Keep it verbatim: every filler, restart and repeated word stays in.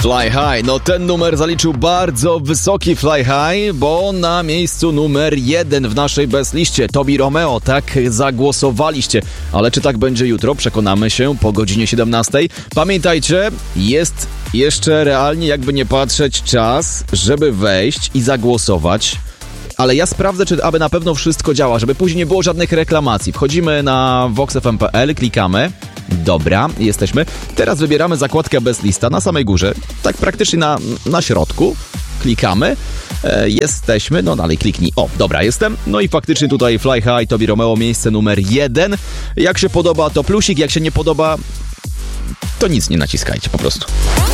Fly High, no ten numer zaliczył bardzo wysoki Fly High, bo na miejscu numer jeden w naszej bestliście Tobi Romeo, tak zagłosowaliście. Ale czy tak będzie jutro? Przekonamy się po godzinie siedemnastej. Pamiętajcie, jest jeszcze realnie, jakby nie patrzeć, czas, żeby wejść i zagłosować. Ale ja sprawdzę, czy aby na pewno wszystko działa, żeby później nie było żadnych reklamacji. Wchodzimy na vox f m kropka p l, klikamy. Dobra, jesteśmy. Teraz wybieramy zakładkę Bestlista na samej górze, tak praktycznie na, na środku. Klikamy. E, jesteśmy. No dalej kliknij. O, dobra, jestem. No i faktycznie tutaj Fly High, Tobi Romeo, miejsce numer jeden. Jak się podoba, to plusik. Jak się nie podoba, to nic nie naciskajcie po prostu.